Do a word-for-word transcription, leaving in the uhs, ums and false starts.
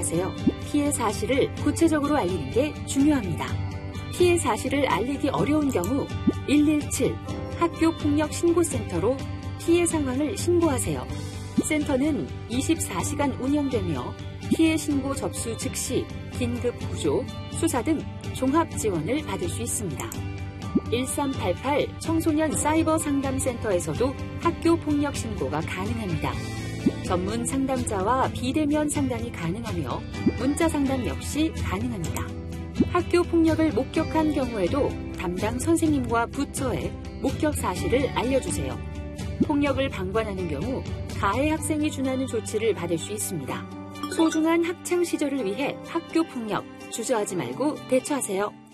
신고하세요. 피해 사실을 구체적으로 알리는 게 중요합니다. 피해 사실을 알리기 어려운 경우 일일칠 학교폭력신고센터로 피해 상황을 신고하세요. 센터는 이십사 시간 운영되며 피해 신고 접수 즉시 긴급 구조, 수사 등 종합 지원을 받을 수 있습니다. 일삼팔팔 청소년 사이버 상담센터에서도 학교 폭력 신고가 가능합니다. 전문 상담자와 비대면 상담이 가능하며 문자 상담 역시 가능합니다. 학교 폭력을 목격한 경우에도 담당 선생님과 부처에 목격 사실을 알려주세요. 폭력을 방관하는 경우 가해 학생이 준하는 조치를 받을 수 있습니다. 소중한 학창 시절을 위해 학교 폭력 주저하지 말고 대처하세요.